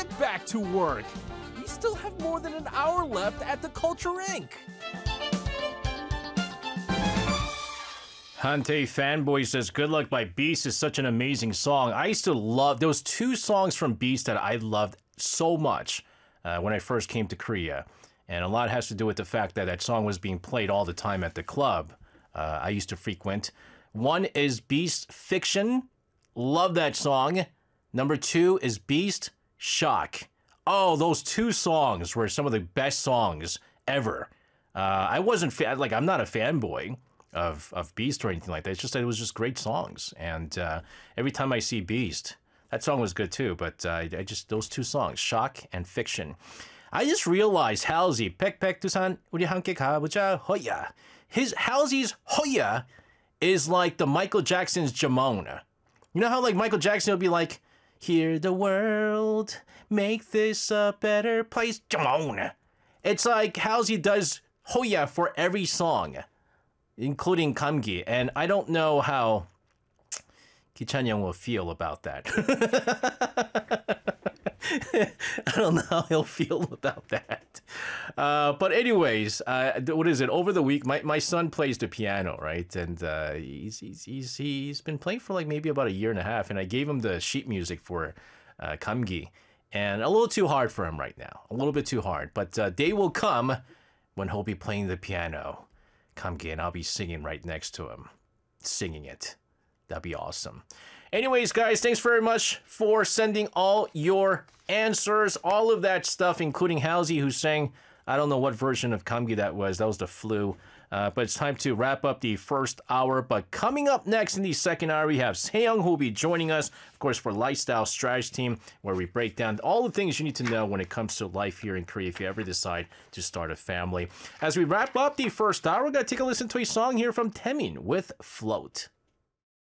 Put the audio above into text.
get back to work. We still have more than an hour left at the Culture Inc. Hante Fanboy says, Good Luck by Beast is such an amazing song. I used to love, there was two songs from Beast that I loved so much when I first came to Korea. And a lot has to do with the fact that that song was being played all the time at the club I used to frequent. One is Beast Fiction. Love that song. Number two is Beast Shock. Oh, those two songs were some of the best songs ever. I wasn't, I'm not a fanboy of Beast or anything like that. It's just that it was just great songs. And every time I see Beast, that song was good too, but I just, those two songs, Shock and Fiction. I just realized Halsey, 팩팩 두산 우리 함께 가보자 호야. Halsey's Hoya is like the Michael Jackson's Jamon. You know how like Michael Jackson would be like, hear the world, make this a better place, Jamon. It's like Halsey does Hoya for every song, including Kamgi, and I don't know how Ki Chan-young will feel about that. I don't know how he'll feel about that. But anyways, what is it? Over the week, my son plays the piano, right? And he's been playing for like maybe about a year and a half, and I gave him the sheet music for Kamgi, and a little too hard for him right now. A little bit too hard. But day will come when he'll be playing the piano, Kamgi, and I'll be singing right next to him, singing it. That'd be awesome. Anyways, guys, thanks very much for sending all your answers, all of that stuff, including Halsey, who's saying, I don't know what version of Kamgi that was. That was the flu. But it's time to wrap up the first hour. But coming up next in the second hour, we have Seyoung, who will be joining us, of course, for Lifestyle Strategy Team, where we break down all the things you need to know when it comes to life here in Korea if you ever decide to start a family. As we wrap up the first hour, we're going to take a listen to a song here from Taemin with Float.